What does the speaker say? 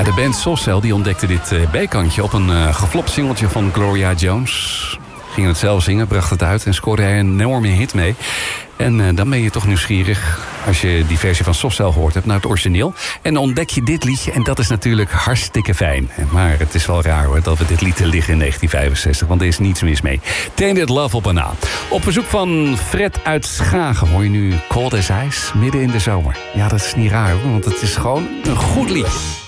de band Softcell die ontdekte dit B-kantje op een geflopt singeltje van Gloria Jones. Ging het zelf zingen, bracht het uit en scoorde hij een enorme hit mee. En dan ben je toch nieuwsgierig als je die versie van Softcell gehoord hebt naar het origineel. En dan ontdek je dit liedje en dat is natuurlijk hartstikke fijn. Maar het is wel raar hoor dat we dit lieten liggen in 1965, want er is niets mis mee. Tainted Love op een na. Op bezoek van Fred uit Schagen hoor je nu Cold as Ice midden in de zomer. Ja, dat is niet raar hoor, want het is gewoon een goed liedje.